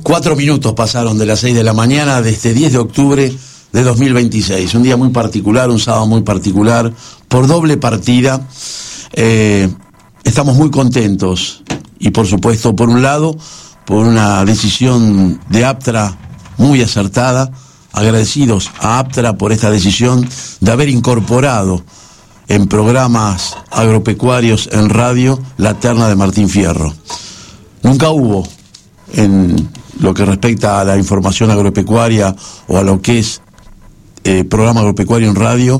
4 minutos pasaron de las 6 de la mañana de este 10 de octubre de 2026. Un día muy particular, un sábado muy particular, por doble partida. Estamos muy contentos y, por supuesto, por un lado, por una decisión de Aptra muy acertada. Agradecidos a Aptra por esta decisión de haber incorporado en programas agropecuarios en radio la terna de Martín Fierro. Nunca hubo, en lo que respecta a la información agropecuaria o a lo que es programa agropecuario en radio,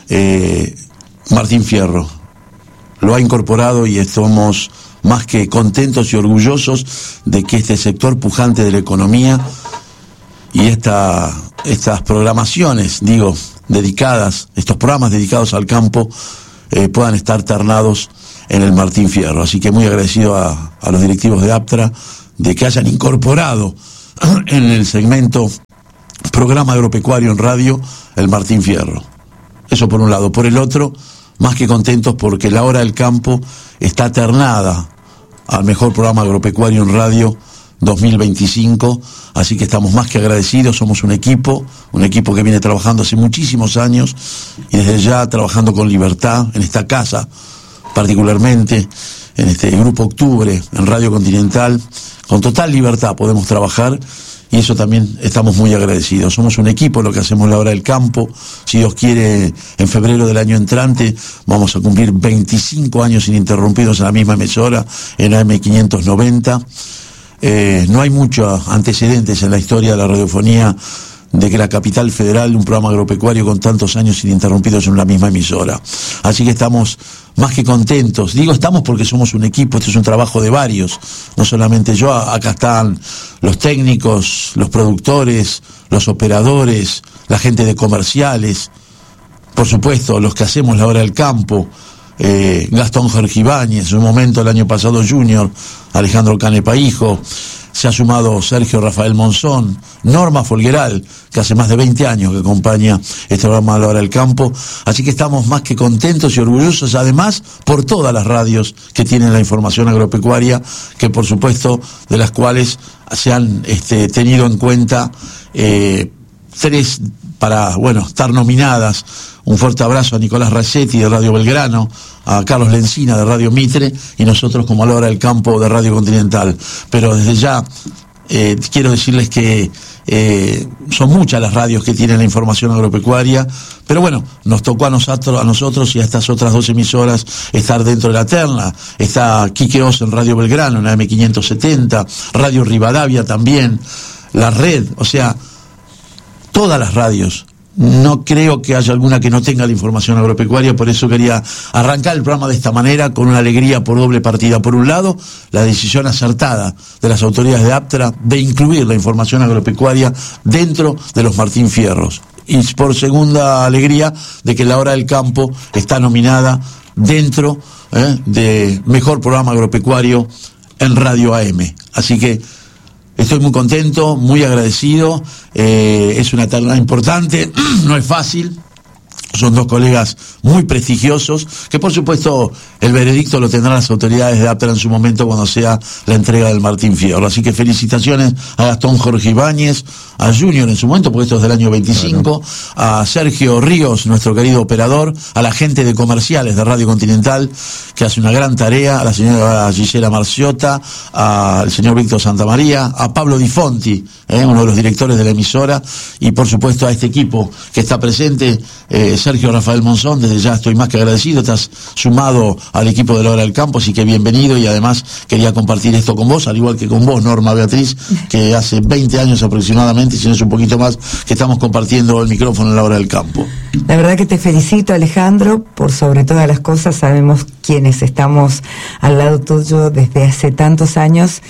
Martín Fierro lo ha incorporado y estamos más que contentos y orgullosos de que este sector pujante de la economía y estas programaciones, dedicadas, estos programas dedicados al campo, puedan estar ternados en el Martín Fierro. Así que muy agradecido a los directivos de Aptra de que hayan incorporado en el segmento programa agropecuario en radio el Martín Fierro. Eso por un lado. Por el otro, más que contentos porque la hora del campo está ternada al mejor programa agropecuario en radio 2025, así que estamos más que agradecidos. Somos un equipo que viene trabajando hace muchísimos años y desde ya trabajando con libertad en esta casa, particularmente en este Grupo Octubre, en Radio Continental, con total libertad podemos trabajar y eso también estamos muy agradecidos. Somos un equipo, lo que hacemos la hora del campo. Si Dios quiere, en febrero del año entrante vamos a cumplir 25 años ininterrumpidos en la misma emisora, en AM590. No hay muchos antecedentes en la historia de la radiofonía de que la capital federal, un programa agropecuario con tantos años ininterrumpidos en una misma emisora. Así que estamos más que contentos. Estamos porque somos un equipo, esto es un trabajo de varios, no solamente yo, acá están los técnicos, los productores, los operadores, la gente de comerciales, por supuesto, los que hacemos la hora del campo, Gastón Jorge Ibáñez, en un momento el año pasado Junior, Alejandro Canepa hijo, se ha sumado Sergio Rafael Monzón, Norma Folgueral, que hace más de 20 años que acompaña este programa a la hora del campo, así que estamos más que contentos y orgullosos, además por todas las radios que tienen la información agropecuaria, que por supuesto de las cuales se han tenido en cuenta 3 para, estar nominadas. Un fuerte abrazo a Nicolás Racetti de Radio Belgrano, a Carlos Lencina de Radio Mitre y nosotros como a la hora del campo de Radio Continental. Pero desde ya quiero decirles que son muchas las radios que tienen la información agropecuaria, pero nos tocó a nosotros y a estas otras 2 emisoras estar dentro de la terna. Está Quique Oz en Radio Belgrano, en la AM570, Radio Rivadavia también, la red, o sea, todas las radios. No creo que haya alguna que no tenga la información agropecuaria, por eso quería arrancar el programa de esta manera, con una alegría por doble partida. Por un lado, la decisión acertada de las autoridades de Aptra de incluir la información agropecuaria dentro de los Martín Fierros. Y por segunda, alegría de que la hora del campo está nominada dentro de mejor programa agropecuario en Radio AM. Así que estoy muy contento, muy agradecido. Es una terna importante, no es fácil. Son 2 colegas muy prestigiosos, que por supuesto el veredicto lo tendrán las autoridades de Aptra en su momento cuando sea la entrega del Martín Fierro. Así que felicitaciones a Gastón Jorge Ibáñez, a Junior en su momento, porque esto es del año 25, claro, a Sergio Ríos, nuestro querido operador, a la gente de comerciales de Radio Continental, que hace una gran tarea, a la señora Gisela Marciota, al señor Víctor Santamaría, a Pablo Di Fonti, uno de los directores de la emisora, y por supuesto a este equipo que está presente, Sergio Rafael Monzón. Desde ya estoy más que agradecido, estás sumado al equipo de la hora del campo, así que bienvenido, y además quería compartir esto con vos, al igual que con vos, Norma Beatriz, que hace 20 años aproximadamente, si no es un poquito más, que estamos compartiendo el micrófono en la hora del campo. La verdad que te felicito, Alejandro, por sobre todas las cosas. Sabemos quienes estamos al lado tuyo desde hace tantos años,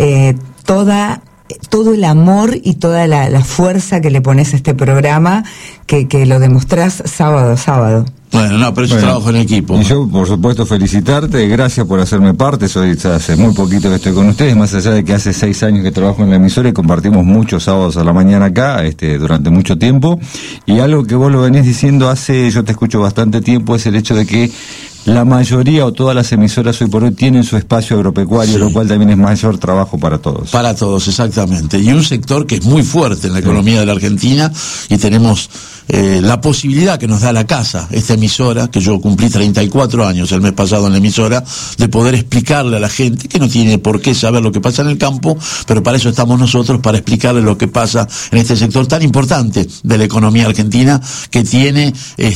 todo el amor y toda la fuerza que le pones a este programa, que lo demostrás sábado a sábado. Bueno, pero eso es trabajo en equipo. Y yo, por supuesto, felicitarte, gracias por hacerme parte. Soy hace muy poquito que estoy con ustedes, más allá de que hace 6 años que trabajo en la emisora y compartimos muchos sábados a la mañana acá, durante mucho tiempo. Y algo que vos lo venís diciendo yo te escucho bastante tiempo, es el hecho de que la mayoría o todas las emisoras hoy por hoy tienen su espacio agropecuario, sí, lo cual también es mayor trabajo para todos. Para todos, exactamente. Y un sector que es muy fuerte en la economía de la Argentina, y tenemos la posibilidad que nos da la casa, esta emisora, que yo cumplí 34 años el mes pasado en la emisora, de poder explicarle a la gente que no tiene por qué saber lo que pasa en el campo, pero para eso estamos nosotros, para explicarle lo que pasa en este sector tan importante de la economía argentina, que tiene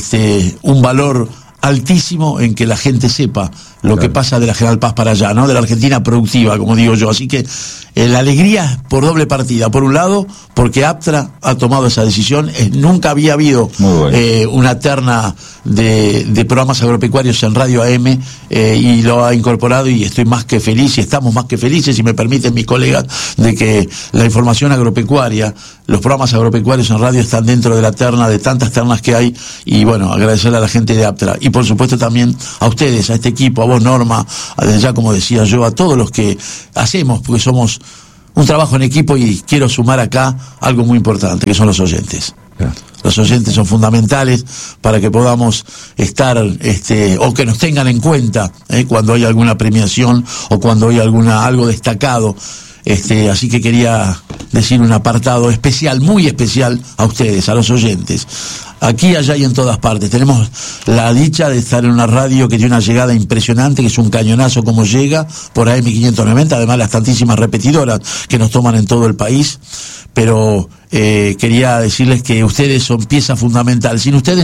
un valor altísimo en que la gente sepa lo que pasa de la General Paz para allá, ¿no? De la Argentina productiva, como digo yo. Así que la alegría es por doble partida. Por un lado, porque Aptra ha tomado esa decisión. Nunca había habido una terna de programas agropecuarios en Radio AM, y lo ha incorporado, y estoy más que feliz, y estamos más que felices, si me permiten mis colegas, de que la información agropecuaria, los programas agropecuarios en radio están dentro de la terna, de tantas ternas que hay. Y bueno, agradecerle a la gente de Aptra, y por supuesto también a ustedes, a este equipo, a vos, Norma, ya como decía yo, a todos los que hacemos, porque somos un trabajo en equipo, y quiero sumar acá algo muy importante, que son los oyentes. Los oyentes son fundamentales para que podamos estar, o que nos tengan en cuenta, cuando hay alguna premiación o cuando hay algo destacado. Así que quería decir un apartado especial, muy especial, a ustedes, a los oyentes. Aquí, allá y en todas partes. Tenemos la dicha de estar en una radio que tiene una llegada impresionante, que es un cañonazo como llega por AM590, además las tantísimas repetidoras que nos toman en todo el país. Pero quería decirles que ustedes son pieza fundamental. Sin ustedes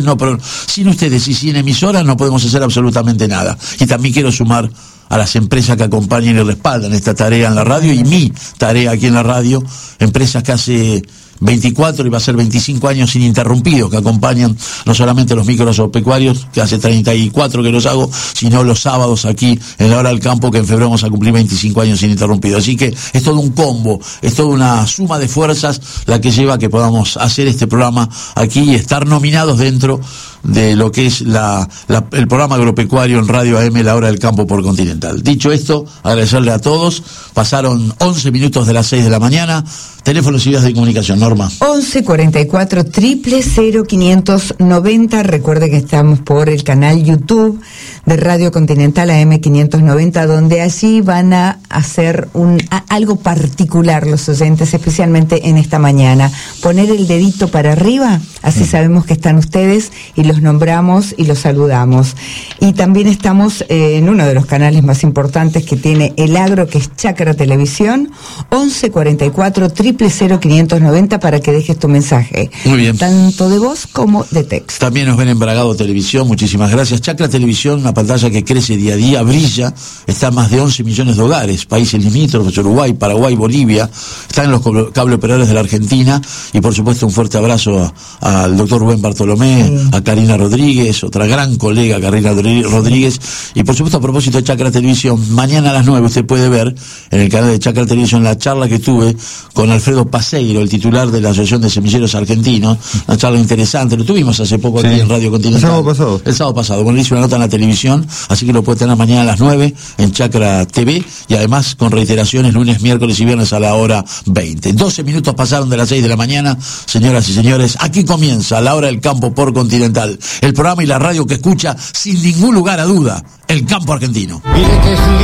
y sin emisoras no podemos hacer absolutamente nada. Y también quiero sumar a las empresas que acompañan y respaldan esta tarea en la radio, y mi tarea aquí en la radio, empresas que hace 24 y va a ser 25 años ininterrumpidos, que acompañan no solamente los microagropecuarios, que hace 34 que los hago, sino los sábados aquí en la hora del campo, que en febrero vamos a cumplir 25 años ininterrumpidos. Así que es todo un combo, es toda una suma de fuerzas la que lleva a que podamos hacer este programa aquí y estar nominados dentro de lo que es el programa agropecuario en Radio AM, la hora del campo por Continental. Dicho esto, agradecerle a todos. Pasaron 11 minutos de las 6 de la mañana. Teléfonos y vías de comunicación, Norma. 11 44 000 590. Recuerde que estamos por el canal YouTube de Radio Continental AM590, donde allí van a hacer algo particular los oyentes, especialmente en esta mañana. Poner el dedito para arriba, así sabemos que están ustedes y los nombramos y los saludamos. Y también estamos en uno de los canales más importantes que tiene el agro, que es Chacra Televisión. 11 44 000 590 para que dejes tu mensaje. Muy bien. Tanto de voz como de texto. También nos ven en Bragado Televisión, muchísimas gracias. Chacra Televisión, una pantalla que crece día a día, brilla, está en más de 11 millones de hogares, países limítrofes, Uruguay, Paraguay, Bolivia, está en los cable operadores de la Argentina, y por supuesto un fuerte abrazo al doctor Rubén Bartolomé, a Karina Rodríguez, otra gran colega, Karina Rodríguez, y por supuesto, a propósito de Chacra Televisión, mañana a las 9 usted puede ver en el canal de Chacra Televisión la charla que tuve con Alfredo Paseiro, el titular de la Asociación de Semilleros Argentinos, una charla interesante, lo tuvimos hace poco aquí en Radio Continental. El sábado pasado, bueno, le hice una nota en la televisión, así que lo puede tener mañana a las 9 en Chacra TV, y además con reiteraciones lunes, miércoles y viernes a la hora 20. 12 minutos pasaron de las 6 de la mañana, señoras y señores, aquí comienza la hora del campo por Continental, el programa y la radio que escucha sin ningún lugar a duda el campo argentino. Mire que es